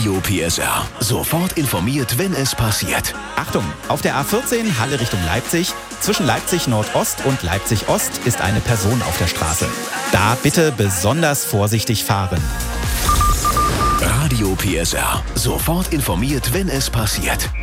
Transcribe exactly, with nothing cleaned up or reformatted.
Radio P S R. Sofort informiert, wenn es passiert. Achtung, auf der A vierzehn Halle Richtung Leipzig. Zwischen Leipzig Nordost und Leipzig Ost ist eine Person auf der Straße. Da bitte besonders vorsichtig fahren. Radio P S R. Sofort informiert, wenn es passiert.